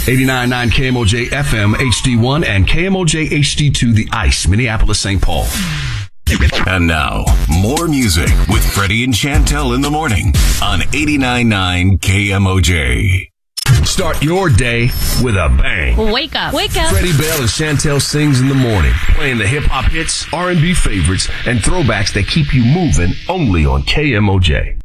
89.9 KMOJ FM HD1 and KMOJ HD2 The Ice, Minneapolis, St. Paul. And now, more music with Freddie and Chantel in the morning on 89.9 KMOJ. Start your day with a bang. Wake up. Wake up. Freddie Bell and Chantel sings in the morning, playing the hip-hop hits, R&B favorites, and throwbacks that keep you moving only on KMOJ.